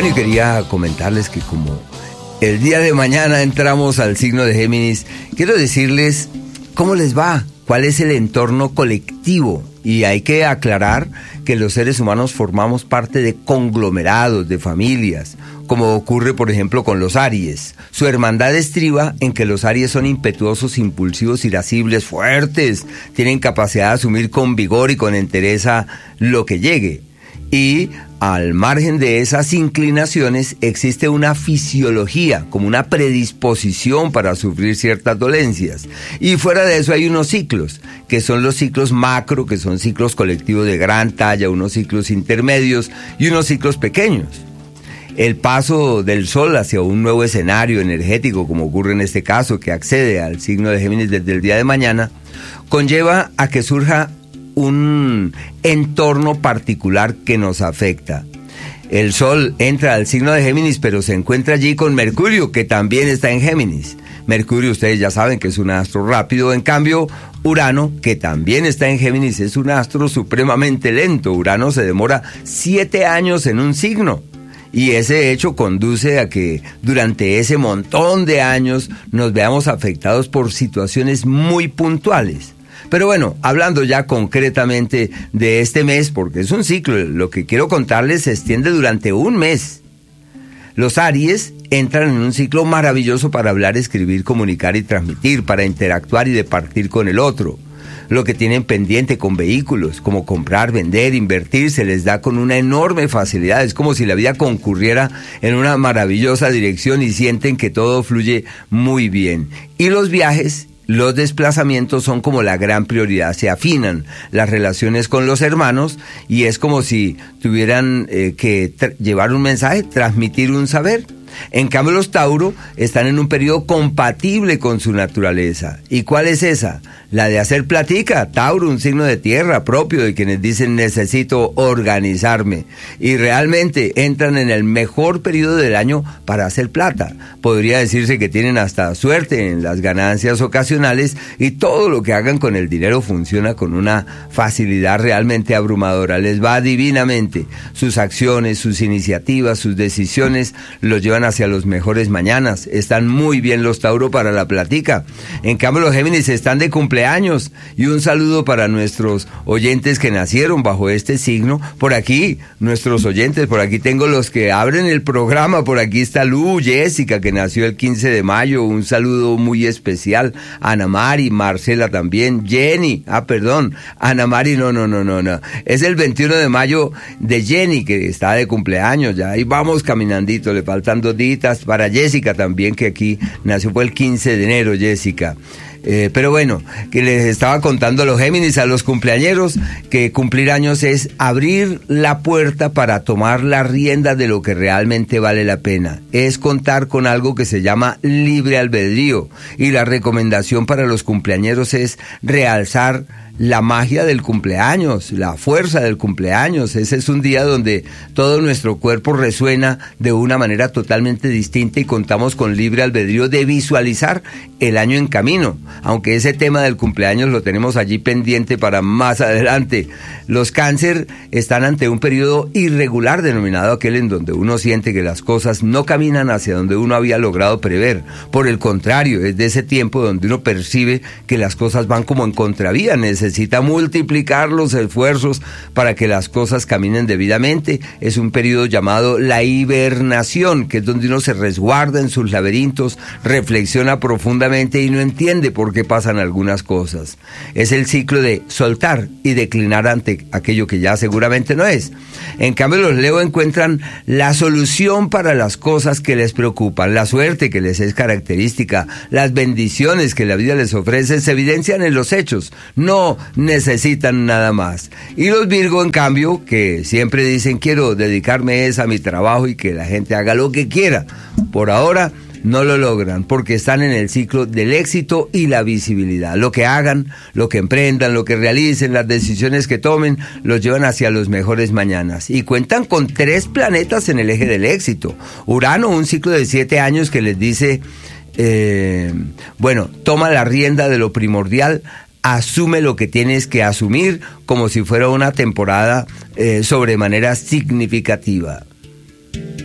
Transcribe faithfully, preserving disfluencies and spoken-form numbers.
Bueno, y quería comentarles que como el día de mañana entramos al signo de Géminis, quiero decirles cómo les va, cuál es el entorno colectivo. Y hay que aclarar que los seres humanos formamos parte de conglomerados, de familias, como ocurre por ejemplo con los Aries. Su hermandad estriba en que los Aries son impetuosos, impulsivos, irascibles, fuertes, tienen capacidad de asumir con vigor y con entereza lo que llegue. Y al margen de esas inclinaciones existe una fisiología, como una predisposición para sufrir ciertas dolencias. Y fuera de eso hay unos ciclos, que son los ciclos macro, que son ciclos colectivos de gran talla, unos ciclos intermedios y unos ciclos pequeños. El paso del Sol hacia un nuevo escenario energético, como ocurre en este caso, que accede al signo de Géminis desde el día de mañana, conlleva a que surja un entorno particular que nos afecta. El Sol entra al signo de Géminis, pero se encuentra allí con Mercurio, que también está en Géminis. Mercurio, ustedes ya saben que es un astro rápido, en cambio, Urano, que también está en Géminis, es un astro supremamente lento. Urano se demora siete años en un signo. Y ese hecho conduce a que durante ese montón de años nos veamos afectados por situaciones muy puntuales. Pero bueno, hablando ya concretamente de este mes, porque es un ciclo, lo que quiero contarles se extiende durante un mes. Los Aries entran en un ciclo maravilloso para hablar, escribir, comunicar y transmitir, para interactuar y departir con el otro. Lo que tienen pendiente con vehículos, como comprar, vender, invertir, se les da con una enorme facilidad. Es como si la vida concurriera en una maravillosa dirección y sienten que todo fluye muy bien. Y los viajes, los desplazamientos son como la gran prioridad, se afinan las relaciones con los hermanos y es como si tuvieran eh, que tra- llevar un mensaje, transmitir un saber. En cambio los Tauro están en un periodo compatible con su naturaleza. ¿Y cuál es esa? La de hacer platica. Tauro, un signo de tierra propio de quienes dicen necesito organizarme. Y realmente entran en el mejor periodo del año para hacer plata. Podría decirse que tienen hasta suerte en las ganancias ocasionales y todo lo que hagan con el dinero funciona con una facilidad realmente abrumadora. Les va divinamente. Sus acciones, sus iniciativas, sus decisiones los llevan hacia los mejores mañanas. Están muy bien los Tauro para la platica. En cambio los Géminis están de cumpleaños. Y un saludo para nuestros oyentes que nacieron bajo este signo. Por aquí, nuestros oyentes, por aquí tengo los que abren el programa. Por aquí está Lu, Jessica, que nació el quince de mayo. Un saludo muy especial. Ana Mari, Marcela también. Jenny, ah, perdón. Ana Mari, no, no, no, no, no. Es el veintiuno de mayo de Jenny, que está de cumpleaños ya. Ahí vamos caminandito, le faltan dos días para Jessica también, que aquí nació fue el quince de enero, Jessica. Eh, pero bueno, que les estaba contando a los Géminis, a los cumpleañeros, que cumplir años es abrir la puerta para tomar la rienda de lo que realmente vale la pena. Es contar con algo que se llama libre albedrío. Y la recomendación para los cumpleañeros es realzar la magia del cumpleaños, la fuerza del cumpleaños. Ese es un día donde todo nuestro cuerpo resuena de una manera totalmente distinta y contamos con libre albedrío de visualizar el año en camino, aunque ese tema del cumpleaños lo tenemos allí pendiente para más adelante. Los Cáncer están ante un periodo irregular denominado aquel en donde uno siente que las cosas no caminan hacia donde uno había logrado prever. Por el contrario, es de ese tiempo donde uno percibe que las cosas van como en contravía. Necesita multiplicar los esfuerzos para que las cosas caminen debidamente. Es un periodo llamado la hibernación, que es donde uno se resguarda en sus laberintos, reflexiona profundamente y no entiende por qué pasan algunas cosas. Es el ciclo de soltar y declinar ante aquello que ya seguramente no es. En cambio los Leo encuentran la solución para las cosas que les preocupan, la suerte que les es característica, las bendiciones que la vida les ofrece se evidencian en los hechos, no necesitan nada más. Y los Virgo, en cambio, que siempre dicen quiero dedicarme es a mi trabajo y que la gente haga lo que quiera, por ahora no lo logran porque están en el ciclo del éxito y la visibilidad. Lo que hagan, lo que emprendan, lo que realicen, las decisiones que tomen, los llevan hacia los mejores mañanas. Y cuentan con tres planetas en el eje del éxito. Urano, un ciclo de siete años que les dice, eh, bueno, toma la rienda de lo primordial, asume lo que tienes que asumir como si fuera una temporada eh, sobremanera significativa.